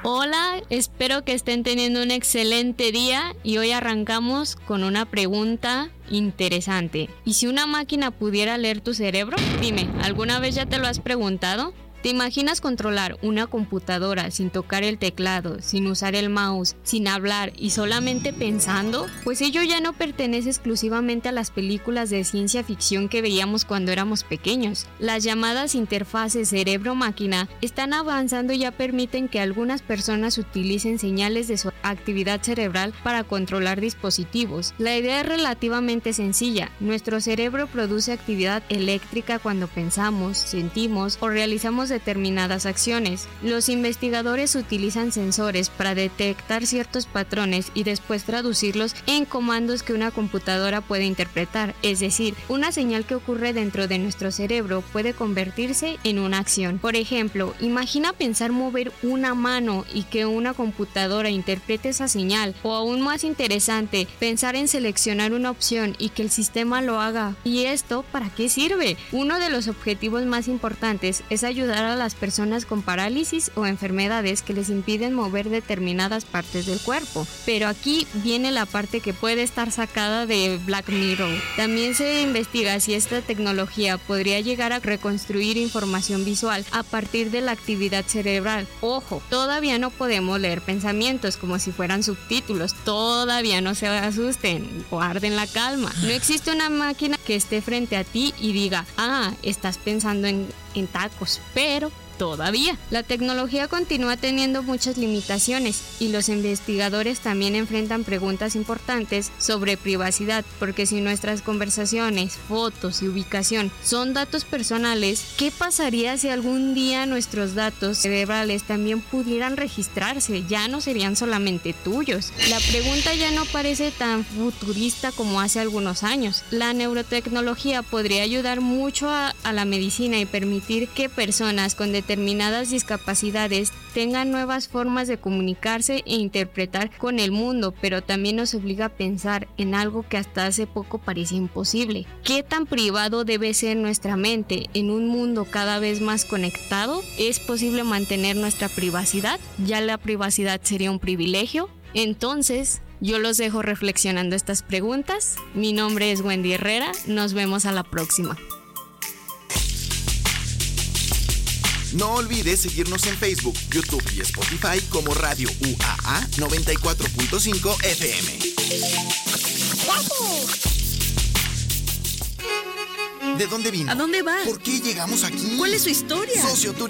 Hola, espero que estén teniendo un excelente día y hoy arrancamos con una pregunta interesante. ¿Y si una máquina pudiera leer tu cerebro? Dime, ¿alguna vez ya te lo has preguntado? ¿Te imaginas controlar una computadora sin tocar el teclado, sin usar el mouse, sin hablar y solamente pensando? Pues ello ya no pertenece exclusivamente a las películas de ciencia ficción que veíamos cuando éramos pequeños. Las llamadas interfaces cerebro-máquina están avanzando y ya permiten que algunas personas utilicen señales de su actividad cerebral para controlar dispositivos. La idea es relativamente sencilla. Nuestro cerebro produce actividad eléctrica cuando pensamos, sentimos o realizamos determinadas acciones. Los investigadores utilizan sensores para detectar ciertos patrones y después traducirlos en comandos que una computadora puede interpretar, es decir, una señal que ocurre dentro de nuestro cerebro puede convertirse en una acción. Por ejemplo, imagina pensar mover una mano y que una computadora interprete esa señal, o aún más interesante, pensar en seleccionar una opción y que el sistema lo haga. ¿Y esto para qué sirve? Uno de los objetivos más importantes es ayudar a las personas con parálisis o enfermedades que les impiden mover determinadas partes del cuerpo. Pero aquí viene la parte que puede estar sacada de Black Mirror. También se investiga si esta tecnología podría llegar a reconstruir información visual a partir de la actividad cerebral. Ojo, todavía no podemos leer pensamientos como si fueran subtítulos. Todavía no se asusten, guarden la calma. No existe una máquina que esté frente a ti y diga, estás pensando en tacos, pero todavía la tecnología continúa teniendo muchas limitaciones y los investigadores también enfrentan preguntas importantes sobre privacidad, porque si nuestras conversaciones, fotos y ubicación son datos personales, ¿qué pasaría si algún día nuestros datos cerebrales también pudieran registrarse? Ya no serían solamente tuyos. La pregunta ya no parece tan futurista como hace algunos años. La neurotecnología podría ayudar mucho a la medicina y permitir que personas con determinadas discapacidades tengan nuevas formas de comunicarse e interpretar con el mundo, pero también nos obliga a pensar en algo que hasta hace poco parecía imposible. ¿Qué tan privado debe ser nuestra mente en un mundo cada vez más conectado? ¿Es posible mantener nuestra privacidad? ¿Ya la privacidad sería un privilegio? Entonces, yo los dejo reflexionando estas preguntas. Mi nombre es Wendy Herrera, nos vemos a la próxima. No olvides seguirnos en Facebook, YouTube y Spotify como Radio UAA 94.5 FM. ¿De dónde vino? ¿A dónde va? ¿Por qué llegamos aquí? ¿Cuál es su historia? Socioturismo.